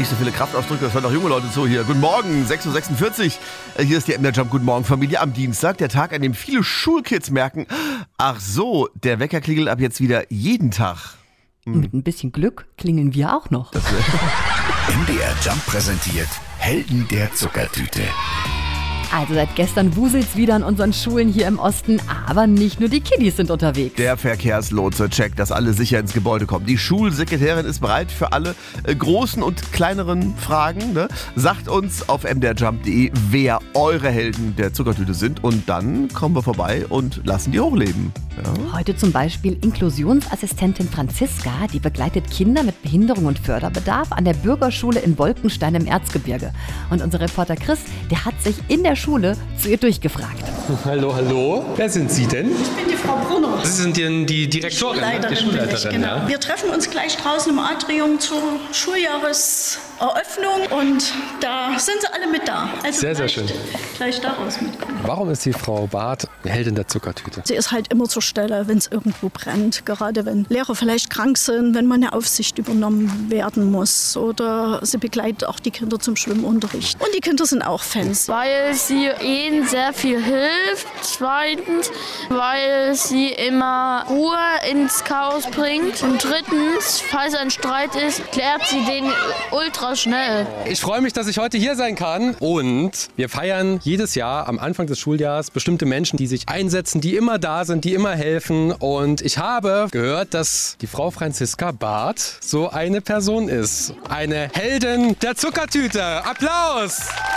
nicht so viele Kraftausdrücke, das hören auch junge Leute zu hier. Guten Morgen, 6.46 Uhr. Hier ist die MDR Jump Guten Morgen Familie am Dienstag. Der Tag, an dem viele Schulkids merken, ach so, der Wecker klingelt ab jetzt wieder jeden Tag. Mit ein bisschen Glück klingeln wir auch noch. MDR Jump präsentiert Helden der Zuckertüte. Also seit gestern wuselt's wieder an unseren Schulen hier im Osten, aber nicht nur die Kiddies sind unterwegs. Der Verkehrslotse checkt, dass alle sicher ins Gebäude kommen. Die Schulsekretärin ist bereit für alle großen und kleineren Fragen. Ne? Sagt uns auf mdrjump.de, wer eure Helden der Zuckertüte sind, und dann kommen wir vorbei und lassen die hochleben. Ja? Heute zum Beispiel Inklusionsassistentin Franziska, die begleitet Kinder mit Behinderung und Förderbedarf an der Bürgerschule in Wolkenstein im Erzgebirge. Und unser Reporter Chris, der hat sich in der Schule zu ihr durchgefragt. Hallo, hallo. Wer sind Sie denn? Ich bin die Frau Brunner. Sie sind die Direktorin, Die Schulleiterin. genau. Ja? Wir treffen uns gleich draußen im Atrium zur Schuljahreseröffnung und da sind sie alle mit da. Also sehr schön. Gleich daraus mitkommen. Warum ist die Frau Barth eine Heldin der Zuckertüte? Sie ist halt immer zur Stelle, wenn es irgendwo brennt. Gerade wenn Lehrer vielleicht krank sind, wenn mal eine Aufsicht übernommen werden muss. Oder sie begleitet auch die Kinder zum Schwimmunterricht. Und die Kinder sind auch Fans. Weil sie ihnen sehr viel hilft. Zweitens, weil sie immer Ruhe ins Chaos bringt. Und drittens, falls ein Streit ist, klärt sie den ultra schnell. Ich freue mich, dass ich heute hier sein kann. Und wir feiern jedes Jahr am Anfang des Schuljahres bestimmte Menschen, die sich einsetzen, die immer da sind, die immer helfen. Und ich habe gehört, dass die Frau Franziska Barth so eine Person ist. Eine Heldin der Zuckertüte. Applaus!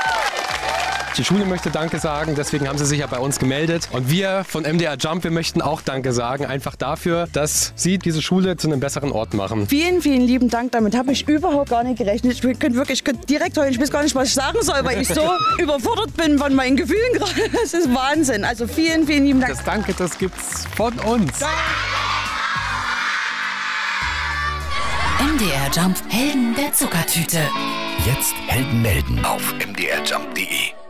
Die Schule möchte Danke sagen, deswegen haben sie sich ja bei uns gemeldet. Und wir von MDR Jump, wir möchten auch Danke sagen, einfach dafür, dass sie diese Schule zu einem besseren Ort machen. Vielen, vielen lieben Dank. Damit habe ich überhaupt gar nicht gerechnet. Ich könnte direkt heulen. Ich weiß gar nicht, was ich sagen soll, weil ich so überfordert bin von meinen Gefühlen gerade. Das ist Wahnsinn. Also vielen, vielen lieben Dank. Das Danke, das gibt's von uns. MDR Jump, Helden der Zuckertüte. Jetzt Helden melden auf mdrjump.de.